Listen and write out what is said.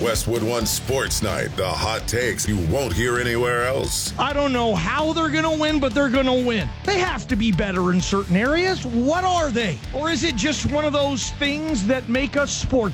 Westwood One Sports Night. The hot takes you won't hear anywhere else. I don't know how they're going to win, but they're going to win. They have to be better in certain areas. What are they? Or is it just one of those things that make us sports